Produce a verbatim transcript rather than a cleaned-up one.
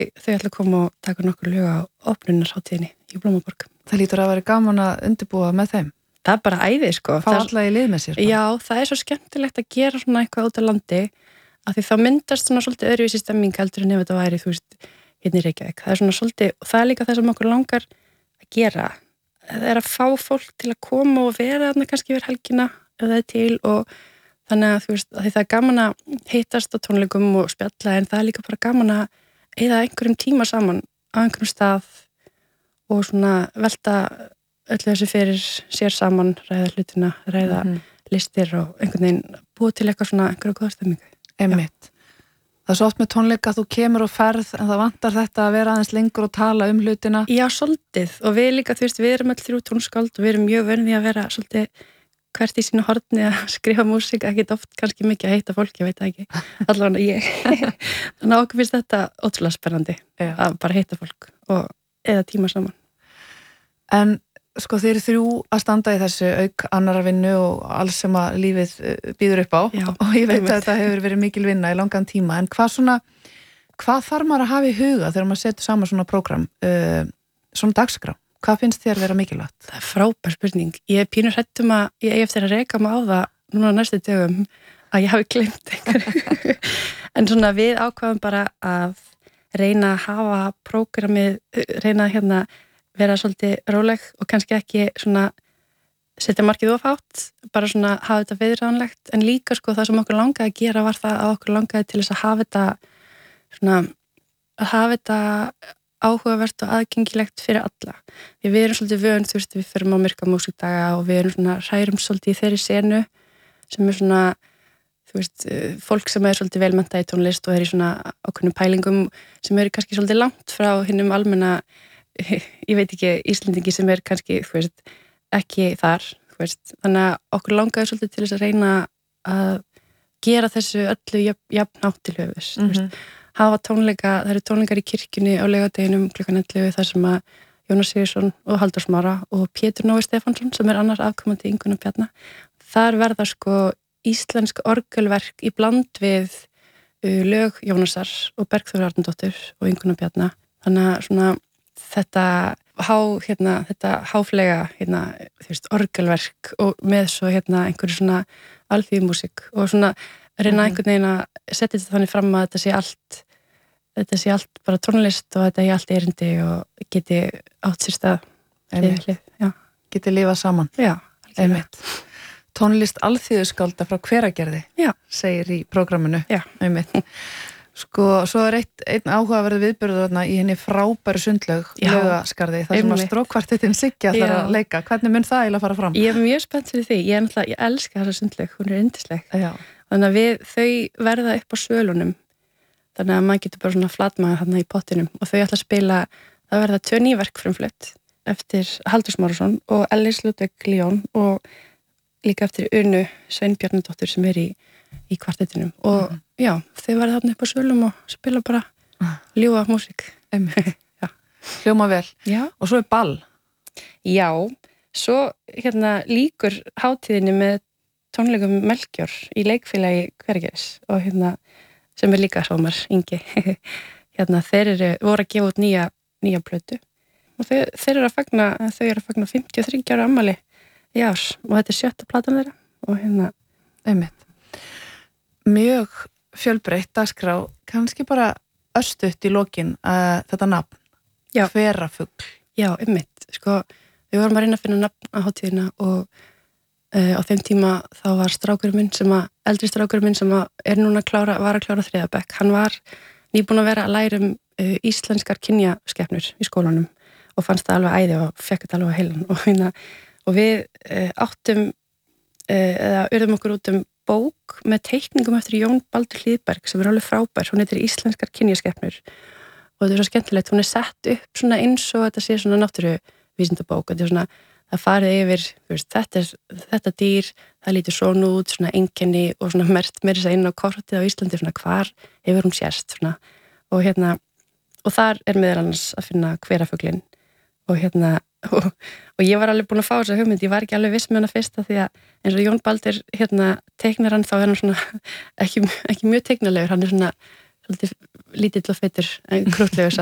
þau ætla að koma og taka nokkur lög á opnunarhátíðinni í Blómaborg. Það lítur að vera gaman að undirbúa með þeim. Það er bara æði, sko. Fá alla í lið með sér. Bara. Já, það er svo skemmtilegt að gera svona eitthvað út á landi, af því þá myndast svona svolítið öðruvísi stemming heldur en ef þetta væri, þú veist, hérna í Reykjavík. Það er svona svolítið, og það er líka það sem okkur langar að gera. Það er að fá fólk til að koma og vera þarna kannski yfir helgina, ef það er til, og þannig að, þú veist, að því það er gaman að hittast á tónleikum og spjalla, en það er líka bara gaman að eyða einhverjum tíma saman á einhverjum stað og svona velta öllu þessu fyrir sér saman, ræða hlutina, ræða mm -hmm. listir og einhvern veginn búið til eitthvað svona einhverju góða stemmingu. Einmitt. Það er svo oft með tónleika að þú kemur og ferð en það vantar þetta að vera aðeins lengur og tala um hlutina. Já, svolítið. Og við líka, þú veist, við erum öll þrjú tónskáld og við erum mjög vönið að vera svolítið hvert í sínu horni að skrifa músík, ekkert oft kannski mikið að heita fólk, ég veit það ekki. Allavega ég. Þannig að okkur finnst þetta ótrúlega spennandi Já. Að bara heita fólk og eða tíma saman. En sko þeir eru þrjú að standa í þessu auk annara vinnu og alls sem að lífið býður upp á Já, og ég veit að þetta hefur verið mikil vinna í langan tíma, en hvað svona hvað þarf maður að hafa í huga þegar maður setur saman svona prógram, uh, svona dagskrá, hvað finnst þér vera mikilvægt? Það er frábær spurning, ég er pínur hrættum að ég eigi eftir að reka mig á það núna næstu dögum að ég hafi glemt einhverju en svona við ákvaðum bara að reyna að hafa prógramið, reyna að hérna vera svolítið róleg og kannski ekki svona setja markið of hátt, bara svona hafa þetta viðráðanlegt, en líka sko það sem okkur langaði að gera var það að okkur langaði til þess að hafa þetta svona, að hafa þetta áhugavert og aðgengilegt fyrir alla. Við erum svolítið vön, þú veist, við förum á myrka músíkdaga og við erum svona hrærum svolítið í þeirri senu sem er svona, þú veist, fólk sem er svolítið velmennta í tónlist og er í svona ákveðnum pælingum sem eru kannski svolítið langt frá hinnum almenna ég veit ekki, Íslendingi sem er kannski, þú veist, ekki þar, þú veist, þannig að okkur langaði svolítið til þess að reyna að gera þessu öllu jafn, jafn hátt til höfus, mm -hmm. þú veist, hafa tónleika, það eru tónleikar í kirkjunni á laugardeginum klukkan ellefu þar sem að Jónas Sigurðsson og Halldór Smára og Pétur Nói Stefánsson sem er annars afkomandi Ingunn og Bjarna, þar verða sko íslensk orgelverk í bland við uh, lög Jónasar og Bergþóru Arnardóttur og Ingunn og Bjarna, þannig að svona þetta há, hérna, þetta háflega, hérna, þú veist, orgelverk og með svo, hérna, einhverju svona alþýðumúsík og svona reyna einhvern veginn að setja þetta þannig fram að þetta sé allt, þetta sé allt bara tónlist og þetta sé allt erindi og geti átt sér stað hlið, hlið, já. Geti lifað saman. Já, einmitt. Tónlist alþýðuskálda frá Hveragerði, já. Segir í prógraminu. Já. Einmitt. Sko, svo er eitt, einn áhugaverð viðburður þarna í henni frábæru sundlaug Laugaskarði, þar sem að strókkvartettin Sigga ætlar að leika. Hvernig mun það eiginlega fara fram? Ég er mjög spennt fyrir því. Ég er náttúrulega, ég elska þessa sundlaug, hún er yndisleg. Já. Þannig að við, þau verða upp á svölunum. Þannig að maður getur bara svona flatmaga þarna í pottinum og þau ætla að spila, það verða tvö nýverk frumflutt eftir Halldór Smárason og Ellis Ludvig Leon og líka eftir Unu Sveinbjarnardóttur sem er í í kvartettinum og mm. já, þau verða þarna upp á svölum og spila bara ljúfa músík. Hljóma vel. Já. Og svo er ball. Já, svo hérna líkur hátíðinni með tónleikum Melkjör í leikfélagi Hveragerðis og hérna sem er líka Hrómar Ingi hérna þeir eru, voru að gefa út nýja nýja plötu og þau, þeir eru að fagna þau eru að fagna fimmtíu og þriggja ára afmæli í ár og þetta er sjötta platan þeirra og hérna einmitt. Mjög fjölbreytt dagskrá, kannski bara örstutt í lokin uh, þetta nafn, Já. Hverafugl. Já, einmitt, sko við vorum að reyna að finna nafn á hátíðina og uh, á þeim tíma þá var strákurinn minn sem að, eldri strákurinn minn sem að er núna að klára, var að klára þriðja bekk, hann var nýbúin að vera að læra um uh, íslenskar kynjaskepnur í skólanum og fannst það alveg æði og fekk þetta alveg að heilan og, hérna, og við uh, áttum uh, eða urðum okkur út um bók með teikningum eftir Jón Baldur Hlíðberg sem er alveg frábær, hún heitir Íslenskar kynjaskepnur og þetta er svo skemmtilegt, hún er sett upp svona eins og þetta sé svona náttúruvísindabók, þetta er svona, það farið yfir, veist, þetta, er, þetta dýr, það lítur svona út, svona einkenni og svona mert með þess að inn á kortið á Íslandi, svona hvar hefur hún sérst, svona, og hérna, og þar er meðal annars að finna hverafuglinn og hérna, og, og ég var alveg búin að fá þessa hugmynd, ég var ekki alveg viss með hana fyrst af því að eins og Jón Baldur hérna teiknar hann þá er hann svona ekki, ekki mjög teiknalegur, hann er svona svolítið lítill og feitur en krútlegur